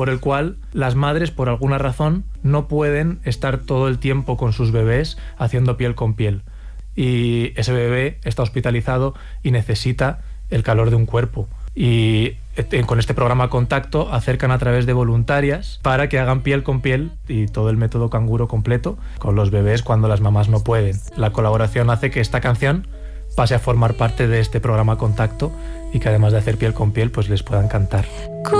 por el cual las madres, por alguna razón, no pueden estar todo el tiempo con sus bebés haciendo piel con piel. Y ese bebé está hospitalizado y necesita el calor de un cuerpo. Y con este programa Contacto acercan a través de voluntarias para que hagan piel con piel y todo el método canguro completo con los bebés cuando las mamás no pueden. La colaboración hace que esta canción pase a formar parte de este programa Contacto y que además de hacer piel con piel, pues les puedan cantar.